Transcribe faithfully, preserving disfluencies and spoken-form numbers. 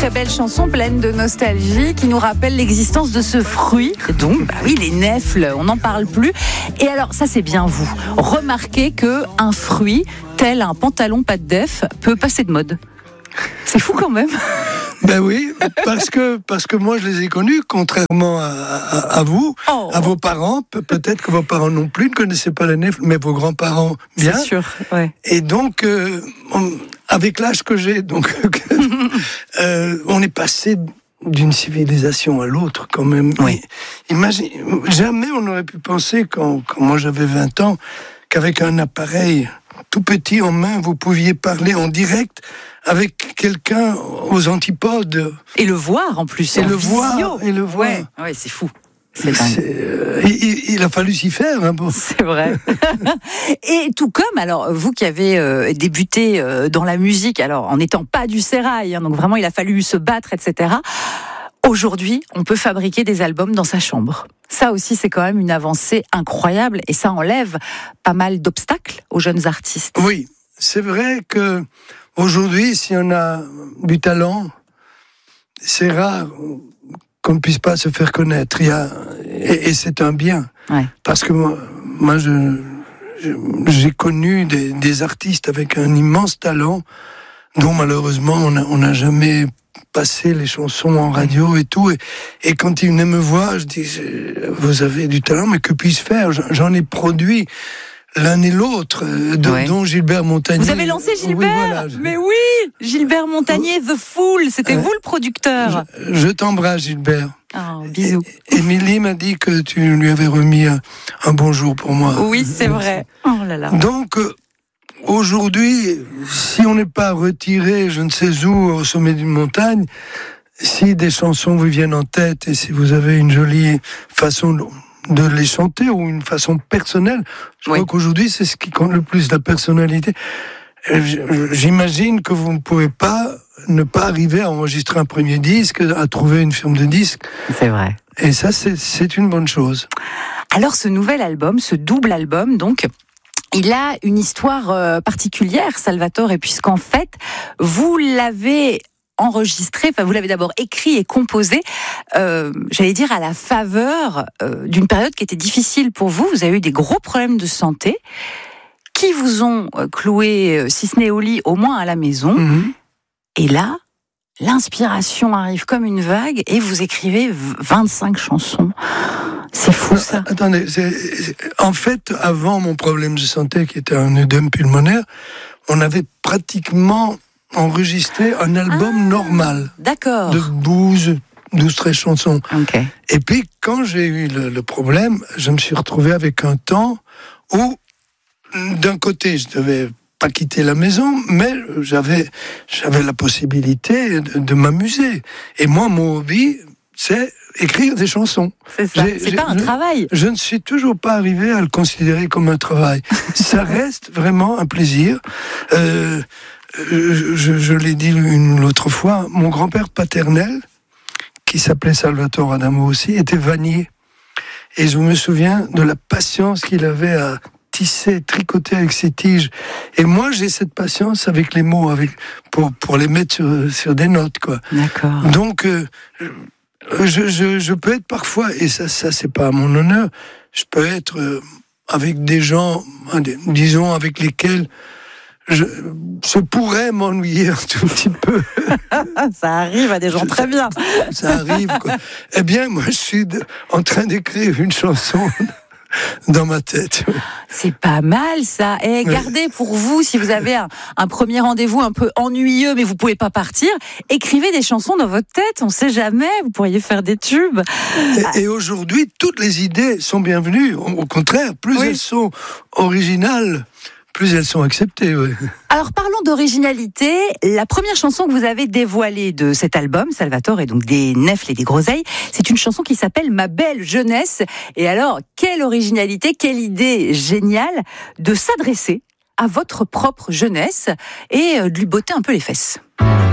très belle chanson pleine de nostalgie qui nous rappelle l'existence de ce fruit. Donc, bah oui, les nèfles, on n'en parle plus. Et alors, ça c'est bien vous. Remarquez qu'un fruit, tel un pantalon pas de def, peut passer de mode. C'est fou quand même. Ben oui, parce que, parce que moi je les ai connus, contrairement à, à, à vous, oh. à vos parents. Peut-être que vos parents non plus ne connaissaient pas les nèfles, mais vos grands-parents bien. C'est sûr, ouais. Et donc, euh, on, avec l'âge que j'ai, donc, euh, on est passé d'une civilisation à l'autre quand même. Oui. Imagine, jamais on n'aurait pu penser, quand, quand moi j'avais vingt ans, qu'avec un appareil tout petit en main, vous pouviez parler en direct avec quelqu'un aux antipodes. Et le voir en plus. Et en le visio. voir. Et le voir. Ouais, ouais, c'est fou. C'est c'est, euh, il, il a fallu s'y faire. Hein, bon. C'est vrai. Et tout comme, alors, vous qui avez euh, débuté euh, dans la musique, alors en n'étant pas du sérail, hein, donc vraiment il a fallu se battre, et cetera. Aujourd'hui, on peut fabriquer des albums dans sa chambre. Ça aussi, c'est quand même une avancée incroyable et ça enlève pas mal d'obstacles aux jeunes artistes. Oui, c'est vrai que aujourd'hui, si on a du talent, c'est rare qu'on ne puisse pas se faire connaître. Il y a, et, et c'est un bien. Ouais. Parce que moi, moi je, je, j'ai connu des, des artistes avec un immense talent dont malheureusement on n'a jamais passer les chansons en radio et tout, et, et quand ils venaient me voir, je dis, vous avez du talent, mais que puis-je faire? J'en ai produit l'un et l'autre, de, ouais. dont Gilbert Montagnier. Vous avez lancé Gilbert? Oui, voilà. Mais oui, Gilbert Montagnier, The Fool, c'était euh, vous le producteur. Je, je t'embrasse, Gilbert. Oh, bisous. Et, Émilie m'a dit que tu lui avais remis un, un bonjour pour moi. Oui, c'est vrai. Oh là là. Donc, euh, aujourd'hui, si on n'est pas retiré, je ne sais où, au sommet d'une montagne, si des chansons vous viennent en tête et si vous avez une jolie façon de les chanter ou une façon personnelle, je oui. crois qu'aujourd'hui c'est ce qui compte le plus, la personnalité. J'imagine que vous ne pouvez pas ne pas arriver à enregistrer un premier disque, à trouver une firme de disques. C'est vrai. Et ça, c'est, c'est une bonne chose. Alors ce nouvel album, ce double album, donc, il a une histoire euh, particulière, Salvatore, et puisqu'en fait, vous l'avez enregistré, enfin vous l'avez d'abord écrit et composé, euh, j'allais dire à la faveur euh, d'une période qui était difficile pour vous. Vous avez eu des gros problèmes de santé qui vous ont euh, cloué, euh, si ce n'est au lit, au moins à la maison. Mm-hmm. Et là, l'inspiration arrive comme une vague et vous écrivez vingt-cinq chansons. C'est fou ça. Attendez, c'est, c'est, en fait, avant mon problème de santé qui était un œdème pulmonaire, on avait pratiquement enregistré un album ah, normal. D'accord. De douze, douze, treize chansons. Okay. Et puis, quand j'ai eu le, le problème, je me suis retrouvé avec un temps où, d'un côté, je devais pas quitter la maison, mais j'avais, j'avais la possibilité de, de m'amuser. Et moi, mon hobby, c'est écrire des chansons. C'est ça, j'ai, c'est pas un je, travail. Je ne suis toujours pas arrivé à le considérer comme un travail. Ça reste vraiment un plaisir. Euh, je, je, je l'ai dit une l'autre fois, mon grand-père paternel, qui s'appelait Salvatore Adamo aussi, était vannier. Et je me souviens de la patience qu'il avait à tisser, tricoter avec ses tiges. Et moi, j'ai cette patience avec les mots, avec, pour, pour les mettre sur, sur des notes, quoi. D'accord. Donc, euh, Je, je, je peux être parfois, et ça, ça c'est pas à mon honneur, je peux être euh, avec des gens, disons, avec lesquels je, je pourrais m'ennuyer un tout petit peu. Ça arrive à des gens très bien. Ça arrive, quoi. Eh bien, moi, je suis de, en train d'écrire une chanson dans ma tête. C'est pas mal ça. Et gardez pour vous, si vous avez un, un premier rendez-vous un peu ennuyeux, mais vous pouvez pas partir, écrivez des chansons dans votre tête. On sait jamais, vous pourriez faire des tubes. Et, et aujourd'hui, toutes les idées sont bienvenues. Au contraire, plus oui. elles sont originales, plus elles sont acceptées. Oui. Alors parlons d'originalité. La première chanson que vous avez dévoilée de cet album, Salvatore, et donc des Nèfles et des Groseilles, c'est une chanson qui s'appelle Ma belle jeunesse. Et alors, quelle originalité, quelle idée géniale de s'adresser à votre propre jeunesse et de lui botter un peu les fesses.